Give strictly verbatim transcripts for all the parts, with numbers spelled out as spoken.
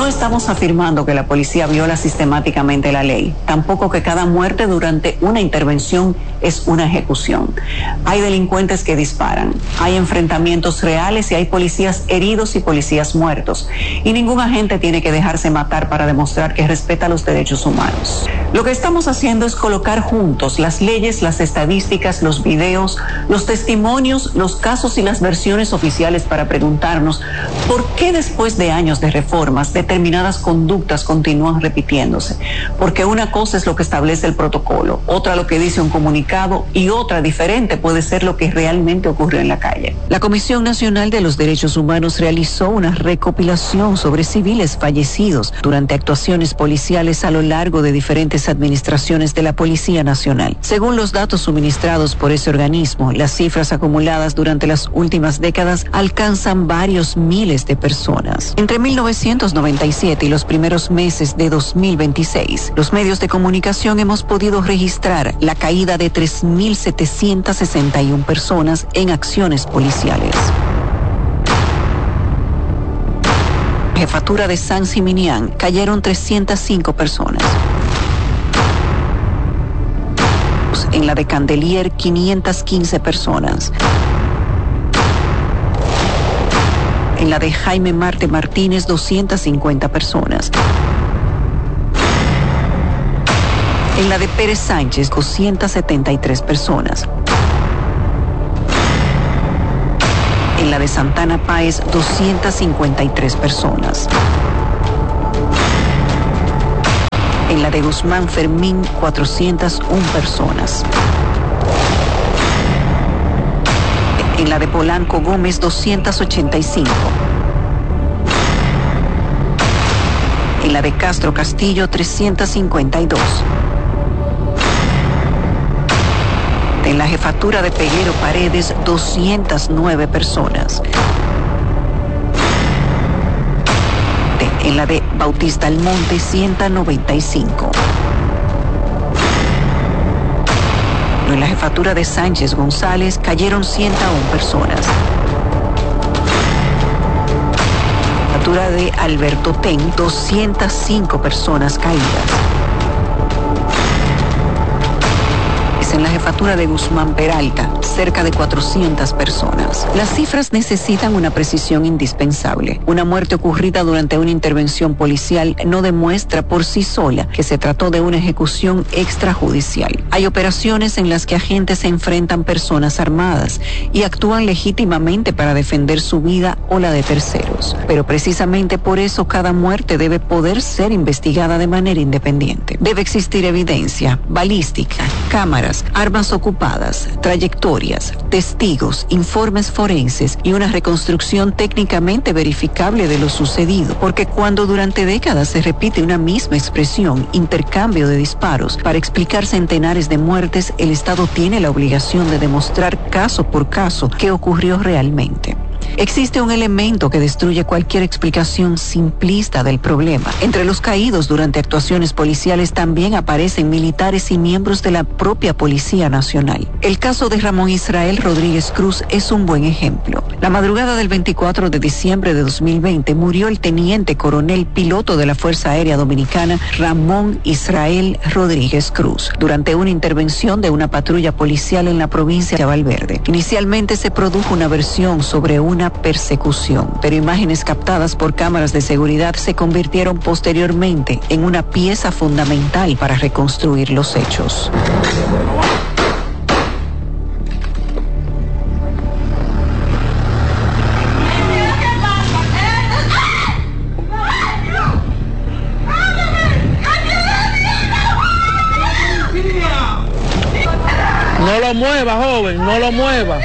No estamos afirmando que la policía viola sistemáticamente la ley, tampoco que cada muerte durante una intervención es una ejecución. Hay delincuentes que disparan, hay enfrentamientos reales y hay policías heridos y policías muertos, y ningún agente tiene que dejarse matar para demostrar que respeta los derechos humanos. Lo que estamos haciendo es colocar juntos las leyes, las estadísticas, los videos, los testimonios, los casos y las versiones oficiales para preguntarnos por qué después de años de reformas determinadas conductas continúan repitiéndose, porque una cosa es lo que establece el protocolo, otra lo que dice un comunicado y otra diferente puede ser lo que realmente ocurrió en la calle. La Comisión Nacional de los Derechos Humanos realizó una recopilación sobre civiles fallecidos durante actuaciones policiales a lo largo de diferentes administraciones de la Policía Nacional. Según los datos suministrados por ese organismo, las cifras acumuladas durante las últimas décadas alcanzan varios miles de personas. Entre mil novecientos noventa y siete y los primeros meses de dos mil veintiséis, los medios de comunicación hemos podido registrar la caída de tres mil setecientas sesenta y una personas en acciones policiales. Jefatura de San Siminián, cayeron trescientas cinco personas. En la de Candelier, quinientas quince personas. En la de Jaime Marte Martínez, doscientas cincuenta personas. En la de Pérez Sánchez, doscientas setenta y tres personas. En la de Santana Páez, doscientas cincuenta y tres personas. En la de Guzmán Fermín, cuatrocientas una personas. En la de Polanco Gómez, doscientas ochenta y cinco. En la de Castro Castillo, trescientas cincuenta y dos. En la jefatura de Peguero Paredes, doscientas nueve personas. En la de Bautista Almonte, ciento noventa y cinco. En la jefatura de Sánchez González cayeron ciento una personas. En la jefatura de Alberto Ten, doscientas cinco personas caídas. En la jefatura de Guzmán Peralta, cerca de cuatrocientas personas. Las cifras necesitan una precisión indispensable. Una muerte ocurrida durante una intervención policial no demuestra por sí sola que se trató de una ejecución extrajudicial. Hay operaciones en las que agentes se enfrentan personas armadas y actúan legítimamente para defender su vida o la de terceros. Pero precisamente por eso cada muerte debe poder ser investigada de manera independiente. Debe existir evidencia, balística, cámaras, armas ocupadas, trayectorias, testigos, informes forenses y una reconstrucción técnicamente verificable de lo sucedido, porque cuando durante décadas se repite una misma expresión, intercambio de disparos, para explicar centenares de muertes, el Estado tiene la obligación de demostrar caso por caso qué ocurrió realmente. Existe un elemento que destruye cualquier explicación simplista del problema. Entre los caídos durante actuaciones policiales también aparecen militares y miembros de la propia Policía Nacional. El caso de Ramón Israel Rodríguez Cruz es un buen ejemplo. La madrugada del veinticuatro de diciembre de dos mil veinte murió el teniente coronel piloto de la Fuerza Aérea Dominicana, Ramón Israel Rodríguez Cruz, durante una intervención de una patrulla policial en la provincia de Valverde. Inicialmente se produjo una versión sobre una persecución, pero imágenes captadas por cámaras de seguridad se convirtieron posteriormente en una pieza fundamental para reconstruir los hechos. No lo mueva, joven, no lo mueva.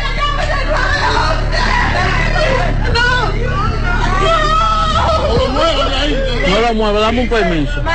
No lo mueva, dame un permiso. No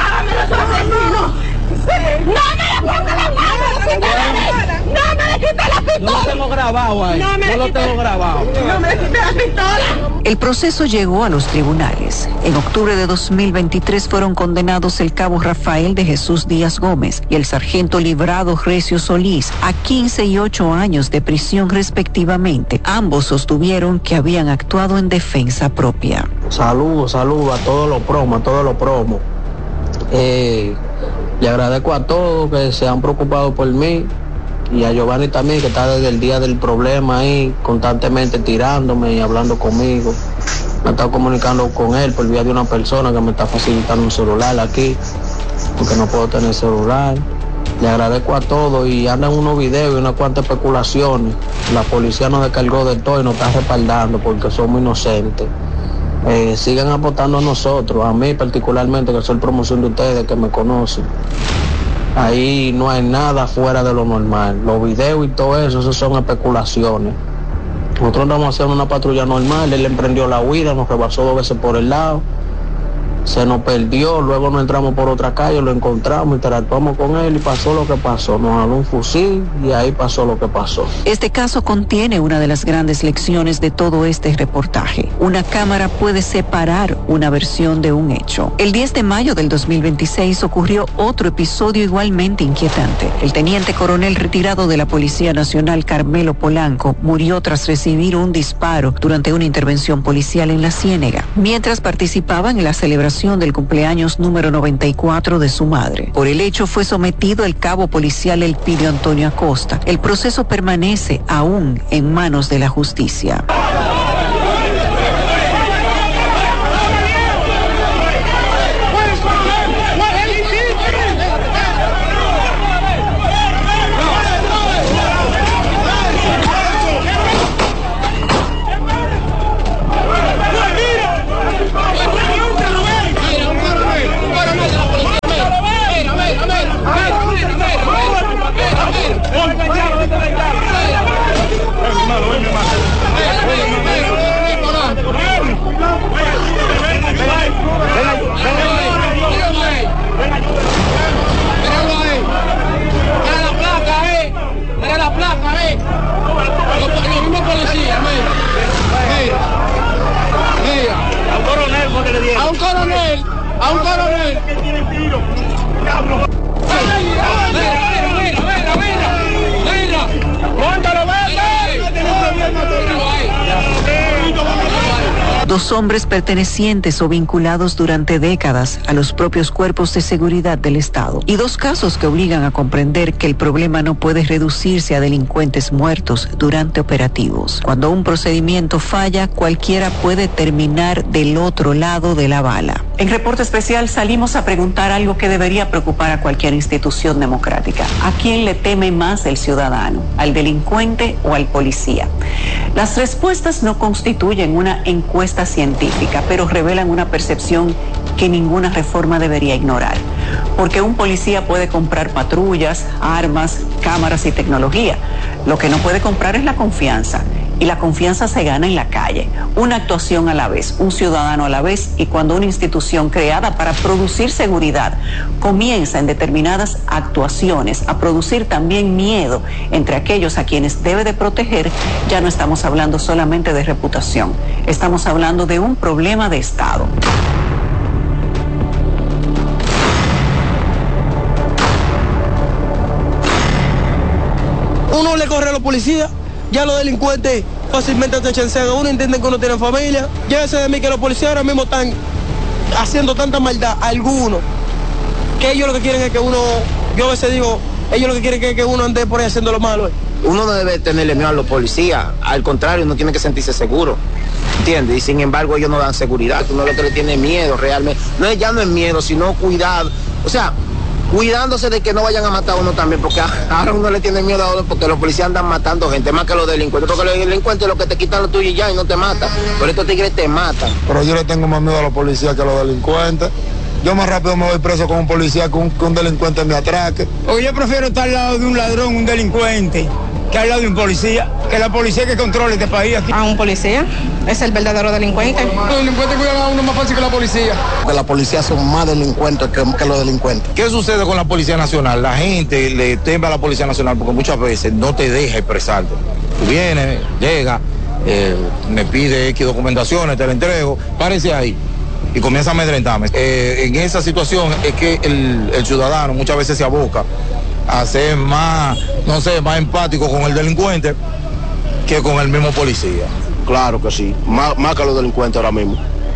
me le ponga la mano, no me le quite la pistola. No lo tengo grabado ahí, no, no lo tengo grabado. No me le quite la pistola. El proceso llegó a los tribunales. En octubre de dos mil veintitrés fueron condenados el cabo Rafael de Jesús Díaz Gómez y el sargento Librado Recio Solís a quince y ocho años de prisión respectivamente. Ambos sostuvieron que habían actuado en defensa propia. Saludos, saludos a todos los promos, a todos los promos. Eh, le agradezco a todos que se han preocupado por mí y a Giovanni también, que está desde el día del problema ahí constantemente tirándome y hablando conmigo. Me he estado comunicando con él por vía de una persona que me está facilitando un celular aquí, porque no puedo tener celular. Le agradezco a todos y andan unos videos y unas cuantas especulaciones. La policía nos descargó de todo y nos está respaldando porque somos inocentes. Eh, sigan apostando a nosotros, a mí particularmente, que soy promoción de ustedes, que me conocen. Ahí no hay nada fuera de lo normal. Los videos y todo eso, eso son especulaciones. Nosotros andamos haciendo una patrulla normal, él emprendió la huida, nos rebasó dos veces por el lado, se nos perdió, luego nos entramos por otra calle, lo encontramos, interactuamos con él y pasó lo que pasó, nos jaló un fusil y ahí pasó lo que pasó. Este caso contiene una de las grandes lecciones de todo este reportaje. Una cámara puede separar una versión de un hecho. El diez de mayo del dos mil veintiséis ocurrió otro episodio igualmente inquietante. El teniente coronel retirado de la Policía Nacional, Carmelo Polanco, murió tras recibir un disparo durante una intervención policial en La Ciénega, mientras participaba en la celebración del cumpleaños número noventa y cuatro de su madre. Por el hecho fue sometido el cabo policial Elpidio Antonio Acosta. El proceso permanece aún en manos de la justicia. A un coronel, a un coronel que tiene tiro. Diablo. Mira, mira, mira, mira, mira. Póntalo, Dos hombres pertenecientes o vinculados durante décadas a los propios cuerpos de seguridad del Estado. Y dos casos que obligan a comprender que el problema no puede reducirse a delincuentes muertos durante operativos. Cuando un procedimiento falla, cualquiera puede terminar del otro lado de la bala. En Reporte Especial salimos a preguntar algo que debería preocupar a cualquier institución democrática. ¿A quién le teme más el ciudadano? ¿Al delincuente o al policía? Las respuestas no constituyen una encuesta científica, pero revelan una percepción que ninguna reforma debería ignorar. Porque un policía puede comprar patrullas, armas, cámaras y tecnología. Lo que no puede comprar es la confianza. Y la confianza se gana en la calle, una actuación a la vez, un ciudadano a la vez, y cuando una institución creada para producir seguridad comienza en determinadas actuaciones a producir también miedo entre aquellos a quienes debe de proteger, ya no estamos hablando solamente de reputación, estamos hablando de un problema de Estado. Uno le corre a los policías. Ya los delincuentes fácilmente te chancean a uno, entienden que uno tiene familia. Llévese de mí que los policías ahora mismo están haciendo tanta maldad a algunos, que ellos lo que quieren es que uno, yo a veces digo, ellos lo que quieren es que uno ande por ahí haciendo lo malo. ¿eh? Uno no debe tenerle miedo a los policías, al contrario, uno tiene que sentirse seguro, ¿entiendes? Y sin embargo ellos no dan seguridad, uno lo que le tiene miedo realmente, no es, ya no es miedo, sino cuidado, o sea, cuidándose de que no vayan a matar a uno también, porque ahora uno le tiene miedo a uno porque los policías andan matando gente, más que los delincuentes, porque los delincuentes lo que te quitan lo tuyo y ya y no te matan, pero estos tigres te matan. Pero yo le tengo más miedo a los policías que a los delincuentes. Yo más rápido me voy preso con un policía que un, que un delincuente me atraque. Porque yo prefiero estar al lado de un ladrón, un delincuente, que al lado de un policía, que la policía que controle este país aquí. A un policía es el verdadero delincuente. Los delincuentes cuidan a uno más fácil que la policía. Que la policía son más delincuentes que, que los delincuentes. ¿Qué sucede con la Policía Nacional? La gente le teme a la Policía Nacional porque muchas veces no te deja expresarte. Tú vienes, llega, eh, me pide X documentaciones, te la entrego, párese ahí. Y comienza a amedrentarme. Eh, en esa situación es que el, el ciudadano muchas veces se aboca a ser más, no sé, más empático con el delincuente que con el mismo policía. Claro que sí, más, más que los delincuentes ahora mismo.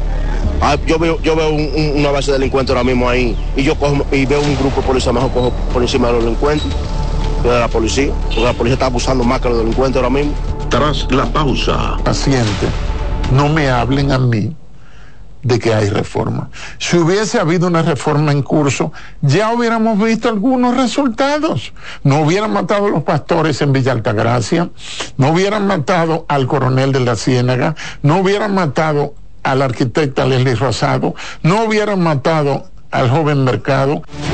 Ah, yo veo, yo veo un, un, una base de delincuentes ahora mismo ahí y yo cojo y veo un grupo de policía, mejor cojo por encima de los delincuentes, de la policía, porque la policía está abusando más que los delincuentes ahora mismo. Tras la pausa. Paciente, no me hablen a mí de que hay reforma. Si hubiese habido una reforma en curso, ya hubiéramos visto algunos resultados. No hubieran matado a los pastores en Villa Altagracia, no hubieran matado al coronel de la Ciénaga, no hubieran matado a la arquitecta Leslie Rosado, no hubieran matado al joven Mercado.